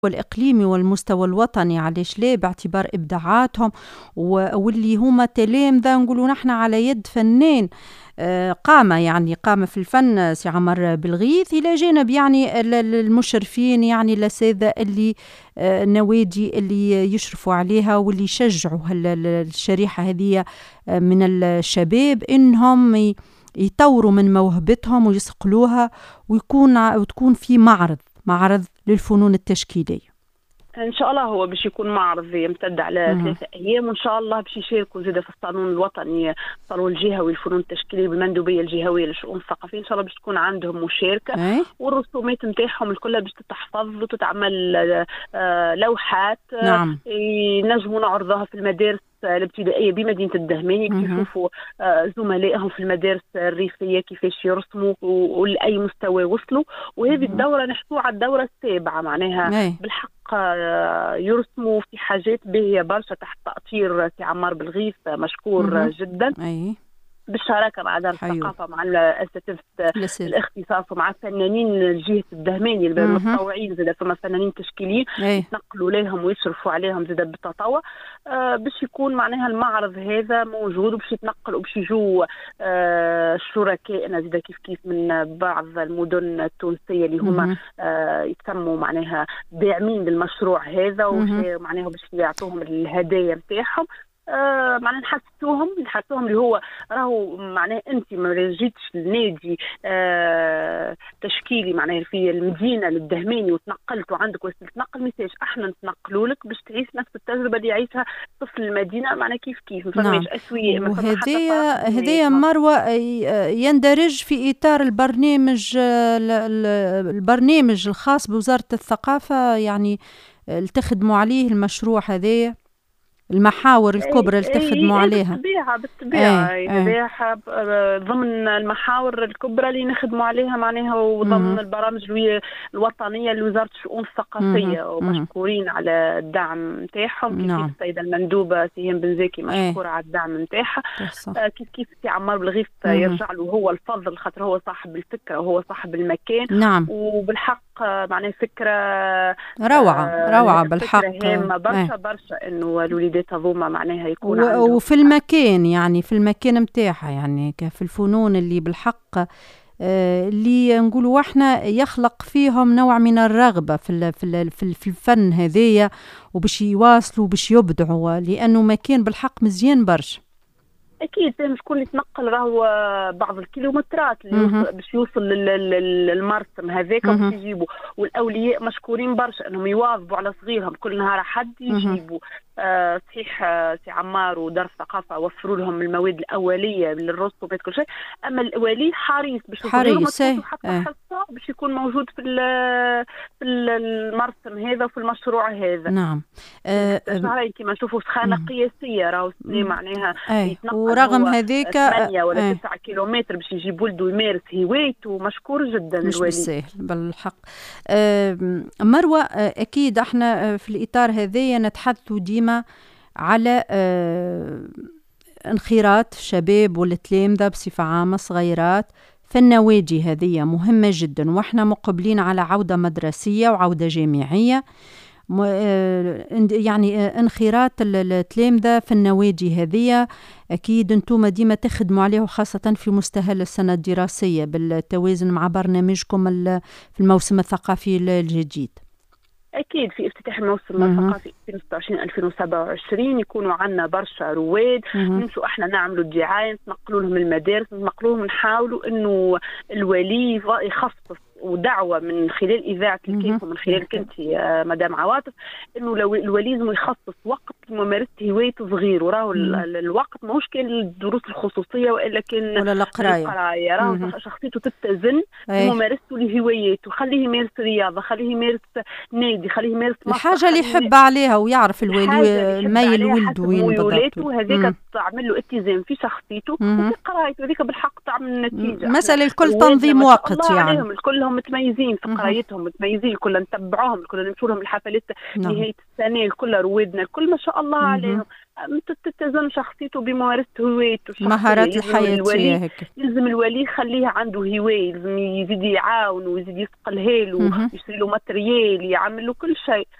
والإقليمي والمستوى الوطني، علاش لا، باعتبار إبداعاتهم واللي هما تلامذة نقولوا نحن على يد فنان قام في الفن سي عمر بالغيث، إلى جانب يعني المشرفين يعني الأساتذة اللي النوادي اللي يشرفوا عليها واللي يشجعوا الشريحة هذه من الشباب إنهم يطوروا من موهبتهم ويصقلوها وتكون في معرض للفنون التشكيلية. ان شاء الله هو باش يكون معرض يمتد على 3 ايام، وان شاء الله باش يشاركوا زاده في الصالون الوطني، الصالون الجهوي للفنون التشكيليه بالمندوبيه الجهويه للشؤون الثقافيه، ان شاء الله باش تكون عندهم مشاركه والرسومات نتاعهم الكل باش تتحفظ وتتعمل لوحات. نعم. ينجموا نعرضوها في المدارس الابتدائيه بمدينه الدهماني، كيف يشوفوا زملائهم في المدارس الريفيه كيفاش يرسموا ولاي مستوى وصلوا. وهذه الدوره نحكوا على الدوره السابعه، معناها بالحق يرسموا في حاجات باهيه برشا تحت تأطير سي عمار بالغيث مشكور جدا. بالشراكه مع دار الثقافه مع اساتذه الاختصاص ومع الفنانين جهه الدهماني المتطوعين، زاد فما فنانين تشكيليين يتنقلوا لهم ويشرفوا عليهم زاد بالتطوع، باش يكون معناها المعرض هذا موجود وباش يتنقل وباش يجوا شركائنا زاد كيف من بعض المدن التونسيه اللي هما يتسموا معناها داعمين للمشروع هذا، ومعناها باش يعطوهم الهدايا نتاعهم. معناها نحسوهم اللي هو راهو معناها انت ما جيتش لنادي تشكيلي معناها في المدينه للدهماني وتنقلت وعندك وسيله نقل، مثاش احنا نتنقلوا لك باش تعيش نفس التجربه اللي يعيشها طفل المدينه، معناها كيف ما فماش اسوياء. وهذه مروه يندرج في اطار البرنامج الخاص بوزاره الثقافه، يعني اللي تخدموا عليه المشروع هذا، المحاور الكبرى اللي تخدموا عليها. بالطبيعة ضمن المحاور الكبرى اللي نخدموا عليها معناها، وضمن البرامج الوطنية لوزارة الشؤون الثقافية، ومشكورين على الدعم نتاعهم. كيف السيدة المندوبة سهام بن زكي مشكورة على الدعم نتاعها. كيف سي عمار بالغيث يرجع له هو الفضل، خاطر هو صاحب الفكرة وهو صاحب المكان. نعم. وبالحق معناها فكرة روعة بالحق، هامة برشا انه الوليدات هذوما معناها يكون وفي المكان، يعني في المكان متاعها، يعني في الفنون اللي بالحق اللي نقولوا احنا يخلق فيهم نوع من الرغبة في الفن هذيا، وباش يواصلوا باش يبدعوا، لانه مكان بالحق مزيان برشا. اكيد مش كل يتنقل راهو بعض الكيلومترات باش يوصل للمرسم هذاك باش يجيبوا، والاولياء مشكورين برشا انهم يواظبوا على صغيرهم كل نهار حد يجيبوا. صحيح سي عمار ودار الثقافه وفروا لهم المواد الاوليه للرسم وكل شيء، اما الوالي حريص باش حتى حصه باش يكون موجود في المرسم هذا وفي المشروع هذا. نعم. كما نشوفوا سخانه قياسيه راهو معناها ورغم هذيك 8 ولا 9 كيلومتر باش يجيب ولده يمارس هوايته، مشكور جدا مش الوالي. بالسهل بالحق. مروه، اكيد احنا في الاطار هذايا نتحدثوا ديما على انخراط الشباب والتلامذة بصفة عامة صغيرات في النوادي، هذه مهمة جدا، واحنا مقبلين على عودة مدرسية وعودة جامعية، يعني انخراط التلامذة في النوادي هذه أكيد أنتم ديما تخدموا عليه، خاصة في مستهل السنة الدراسية بالتوازن مع برنامجكم في الموسم الثقافي الجديد. أكيد في افتتاح الموسم الثقافي 2026-2027 يكونوا عنا برشا رواد، نمشوا احنا نعملوا الدعاية، نتنقلوا لهم المدارس، نتنقلوا لهم، نحاولوا انه الولي يخصص ودعوة من خلال إذاعة الكيف ومن خلال كنت يا مدام عواطف، إنه لو الولي لازم يخصص وقت لممارسة هوايته صغير، وراه الوقت ماهوش كان الدروس الخصوصية وإلا كان ولا القراية، راه شخصيته تتزن بممارسته لهوايته، خليه يمارس رياضة، خليه يمارس نادي، خليه يمارس الحاجة اللي يحب عليها ويعرف الوالي ميل ولده وين بالضبط، هذيك تعمل له اتزان في شخصيته وفي قرايته، هذيك بالحق تعمل نتيجة. مسألة الكل تنظيم وقت، يعني الكل كلهم متميزين في قرايتهم، متميزين، كلنا نتبعوهم، كلنا نمشوا لهم الحفلات نهاية السنة، الكل روادنا الكل ما شاء الله عليهم. تتزن شخصيته بممارسة هوايته، مهارات الحياتية هيك. يلزم الولي يخليه عنده هواية، يلزم يزيد يعاون ويزيد يسقلها له، يشتري له ماتريال، يعمل له كل شيء.